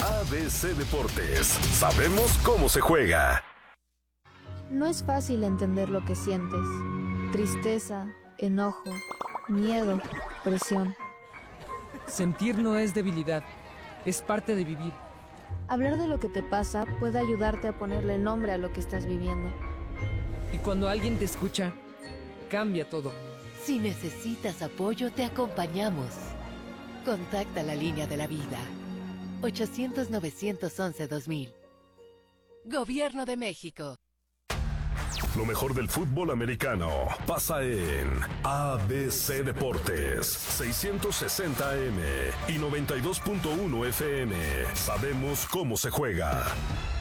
ABC Deportes. Sabemos cómo se juega. No es fácil entender lo que sientes. Tristeza, enojo, miedo, presión. Sentir no es debilidad, es parte de vivir. Hablar de lo que te pasa puede ayudarte a ponerle nombre a lo que estás viviendo. Y cuando alguien te escucha, cambia todo. Si necesitas apoyo, te acompañamos. Contacta la línea de la vida. 800-911-2000. Gobierno de México. Lo mejor del fútbol americano pasa en ABC Deportes, 660 AM y 92.1 FM. Sabemos cómo se juega.